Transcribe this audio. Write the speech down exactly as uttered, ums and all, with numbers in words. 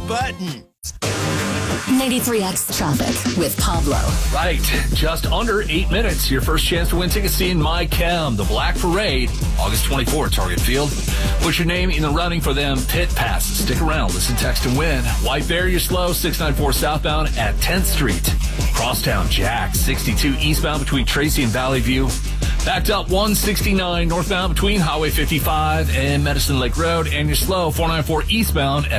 button. ninety-three X traffic with Pablo. Right, just under eight minutes. Your first chance to win tickets to In My Chem, the Black Parade, August twenty-fourth, Target Field. Put your name in the running for them pit passes. Stick around, listen, text, and win. White Bear, you're slow, six ninety-four southbound at tenth Street. Crosstown Jack, sixty-two eastbound between Tracy and Valley View. Backed up one sixty-nine northbound between Highway fifty-five and Medicine Lake Road. And you're slow, four ninety-four eastbound at